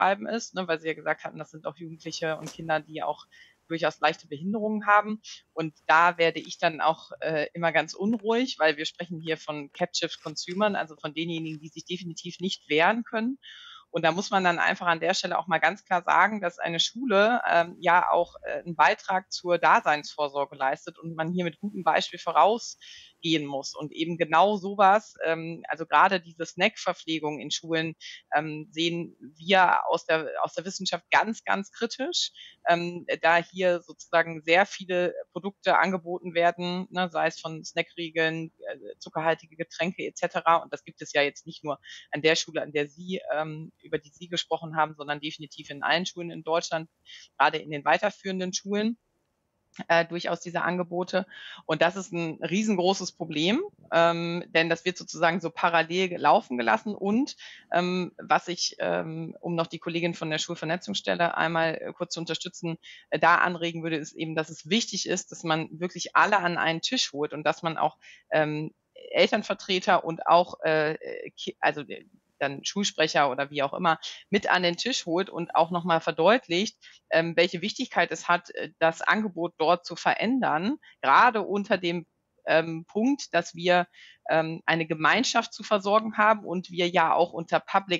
betreiben ist, ne, weil Sie ja gesagt hatten, das sind auch Jugendliche und Kinder, die auch durchaus leichte Behinderungen haben. Und da werde ich dann auch immer ganz unruhig, weil wir sprechen hier von Captive Consumern, also von denjenigen, die sich definitiv nicht wehren können. Und da muss man dann einfach an der Stelle auch mal ganz klar sagen, dass eine Schule ja auch einen Beitrag zur Daseinsvorsorge leistet und man hier mit gutem Beispiel vorausgehen muss. Und eben genau sowas, also gerade diese Snackverpflegung in Schulen, sehen wir aus der Wissenschaft ganz, ganz kritisch, da hier sozusagen sehr viele Produkte angeboten werden, ne, sei es von Snackriegeln, zuckerhaltige Getränke etc. Und das gibt es ja jetzt nicht nur an der Schule, an der Sie, über die Sie gesprochen haben, sondern definitiv in allen Schulen in Deutschland, gerade in den weiterführenden Schulen. Durchaus diese Angebote. Und das ist ein riesengroßes Problem, denn das wird sozusagen so parallel laufen gelassen. Und was ich, um noch die Kollegin von der Schulvernetzungsstelle einmal kurz zu unterstützen, da anregen würde, ist eben, dass es wichtig ist, dass man wirklich alle an einen Tisch holt und dass man auch Elternvertreter und auch also dann Schulsprecher oder wie auch immer mit an den Tisch holt und auch nochmal verdeutlicht, welche Wichtigkeit es hat, das Angebot dort zu verändern, gerade unter dem Punkt, dass wir eine Gemeinschaft zu versorgen haben und wir ja auch unter Public